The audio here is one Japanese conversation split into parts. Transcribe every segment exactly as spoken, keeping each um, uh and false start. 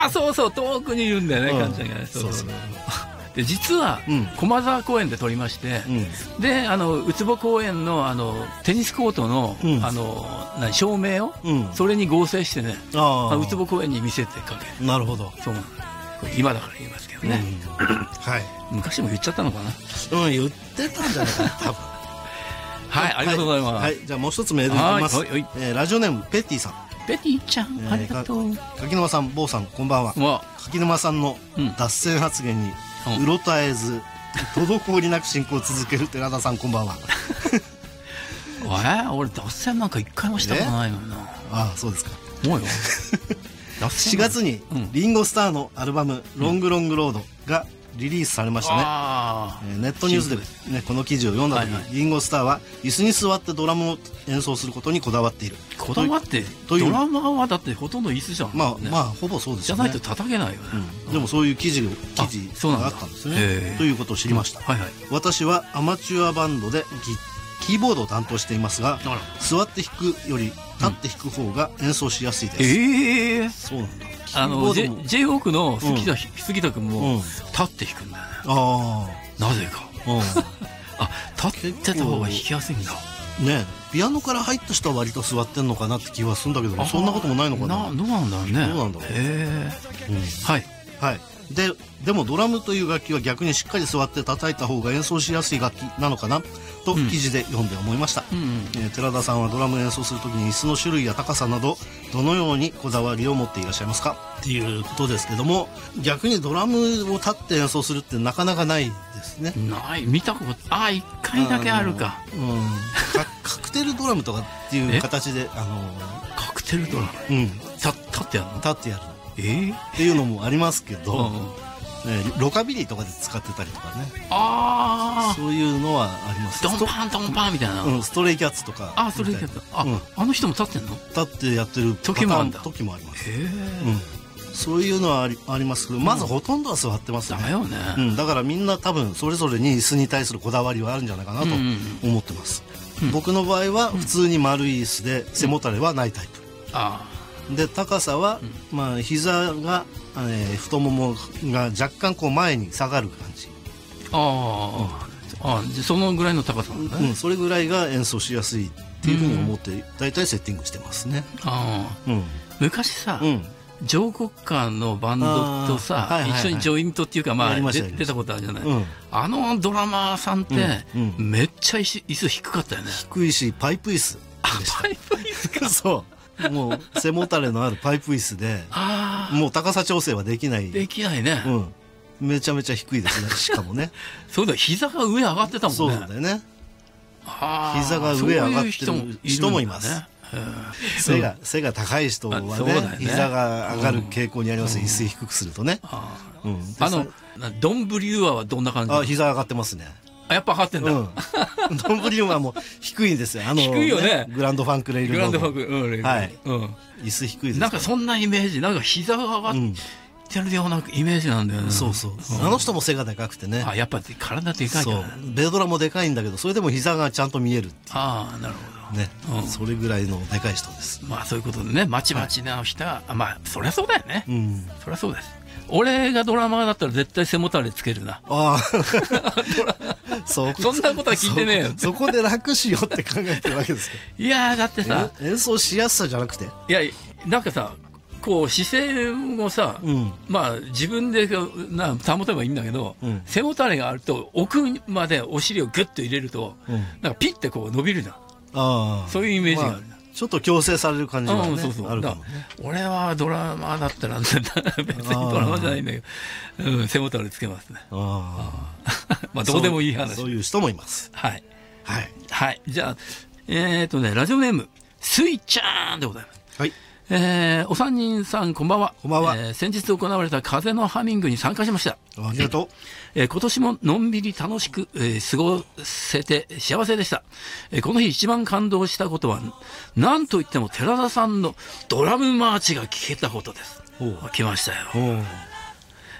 あ、そうそう、遠くにいるんだよね、 うんカンちゃんがね。そうそうそう。 そうで実は、 うん駒沢公園で撮りまして、 うんであのウツボ公園のあのテニスコートの、 うんあの何照明を、 うんそれに合成してね、 ああウツボ公園に見せてかける。 なるほど。 そうなんだ。これ今だから言いますけどね、 うんはい。 昔も言っちゃったのかな。 うん、言ってたんじゃないかな、多分。 はい、ありがとうございます。 はい、じゃあもう一つメールいきます。 はいはいはいえーラジオネームペッティさん。 ベティちゃん、 えーありがとう。 柿沼さん、坊さん、こんばんは。 わ柿沼さんのうん脱線発言にうんうろたえず滞りなく進行を続ける寺田さん、こんばんは。 えー、俺脱線なんか一回もしたことないもんな。 ああ、そうですか。 もうよ。脱線しがつにうんリンゴスターのアルバム「ロングロングロード」がリリースされましたね。 あえーネットニュースで、ね、この記事を読んだ時、 はいはいリンゴスターは椅子に座ってドラムを演奏することにこだわっている。 ーこだわってというドラマーはだってほとんど椅子じゃん。 まあ、 ねまあほぼそうですよね。 じゃないと叩けないよね。 うんでもそういう記事記事あそうなんだがあったんですねへーということを知りました。 はいはい。 私はアマチュアバンドでギキーボードを担当していますが、 あら。 座って弾くより立って弾く方が演奏しやすいです。 ええー。 そうなんだ。キあのーボー J ドも J オークの杉田杉田君うんも立って弾くんだよね。 あなぜか。 あ、うんあ、立ってた方が弾きやすいんだ。 ねえピアノから入った人は割と座ってんのかなって気はするんだけど、そんなこともないのかな。 などうなんだろうね。 どうなんだろうへえ。 うんはい。 はい。ででもドラムという楽器は逆にしっかり座って叩いた方が演奏しやすい楽器なのかなと記事で読んで思いました。 うんうん。 えー寺田さんはドラム演奏するときに椅子の種類や高さなどどのようにこだわりを持っていらっしゃいますかっていうことですけども、逆にドラムを立って演奏するってなかなかないですね。 ない見たことあ一回だけあるか。 うんカカクテルドラムとかっていう形であのカクテルドラム。 うん立立ってやるの。 立ってやるえー、 っていうのもありますけど、 うんうん。 ねロカビリーとかで使ってたりとかね、 あそういうのはありまあ。 す。 ドンパンドンパンみたいな。 うん、ストレイキャッツとかあそれやった。あ、 うんあの人も立ってんの。 立ってやってる時もあるんだパターン時もあります。 へえ。 うん、そういうのはあり、ありますけど、まずほとんどは座ってますね。 だよね。 うん、だからみんな多分それぞれに椅子に対するこだわりはあるんじゃないかなとうんうん思ってます。 うん僕の場合は普通に丸い椅子で背もたれはないタイプ。 あで高さは、まあ膝が、えー太ももが若干こう前に下がる感じ。 あ。ああ。あじゃあそのぐらいの高さなんだね。 うん、それぐらいが演奏しやすいっていうふうに思って大体セッティングしてますね。 ああ。 うん、 昔さ、 うん、 上国間のバンドとさ、 あーはいはいはい一緒にジョイントっていうかまやありましたやりましたで出たことあるじゃない、 うん、 あのドラマーさんって、 うんうめっちゃ椅子椅子低かったよね。 低いしパイプ椅子でした。 パイプ椅子か。 そうもう背もたれのあるパイプ椅子でああもう高さ調整はできない。 できないね、 うん、めちゃめちゃ低いですね。しかもねそうだ膝が上上がってたもんね。 そうだよね。 あー膝が上上がってるそういう人もいまするんだね。 背が背が高い人はあねそうだよね膝が上がる傾向にあります、椅子低くするとね。 あうん、でーあのさなドンブリューアはどんな感じ？ あ膝上がってますね。 あやっぱ上がってんだ、 うん、ドンブリューはもう低いんですよ。あの低いよねグランドファンクレイルグランドファンクク、うんはいうん、 椅子低いです。 なんかそんなイメージ、なんか膝が上がっうん、 てるようなイメージなんだよね。 そうそう、 んあの人も背がでかくてね。 あやっぱ体でかいかそうらね。 ベドラもでかいんだけどそれでも膝がちゃんと見えるってああなるほね、 うんそれぐらいのでかい人です。 ど。まあそういうことでね、まちまちな人は、あまあそりゃそうだよね、 うん、 そりゃそうです。俺がドラマーだったら絶対背もたれつけるな。 ああそうそんなことは聞いてねえよ。 そそこで楽しようって考えてるわけですか。 いやーだってさ、 え演奏しやすさじゃなくて。 いやなんかさこう姿勢をさ、 うんまあ自分でな保てばいいんだけど、 うん背もたれがあると奥までお尻をグッと入れると、 うんなんかピッてこう伸びるじゃん。 ああそういうイメージがある。 まあちょっと矯正される感じが、ねうんそうそうあるかもね。 だ俺はドラマーだったら別にドラマじゃないんだけど、うん、背もたれつけますね。 あまあどうでもいい話。 そうそういう人もいます。 はいはいはいじゃあえっ、ー、とねラジオネームスイちゃんでございます。 はいえー、お三人さんこんばんは。 こんばんはえー先日行われた風のハミングに参加しました。 ありがとえー今年ものんびり楽しく、えー過ごせて幸せでした、えーこの日一番感動したことは何といっても寺田さんのドラムマーチが聴けたことです。 おう来ましたよ、 う。おう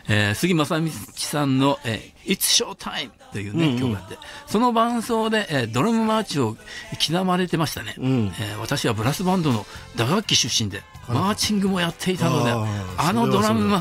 えー、杉正道さんの、えー、It's Show Time というね、うんうん、曲があって、その伴奏で、えー、ドラムマーチを刻まれてましたね、うん、えー、私はブラスバンドの打楽器出身でマーチングもやっていたので、あ, あのドラムマ